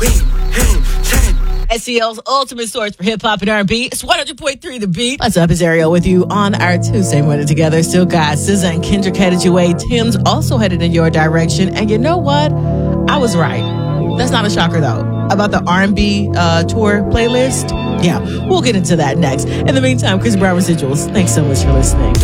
SEL's ultimate source for hip-hop and R&B. It's 100.3 The Beat. What's up? It's Ariel with you on our Tuesday morning together. Still got SZA and Kendrick headed your way. Tim's also headed in your direction. And you know what? I was right. That's not a shocker, though. About the R&B tour playlist. Yeah, we'll get into that next. In the meantime, Chris Brown Residuals. Thanks so much for listening.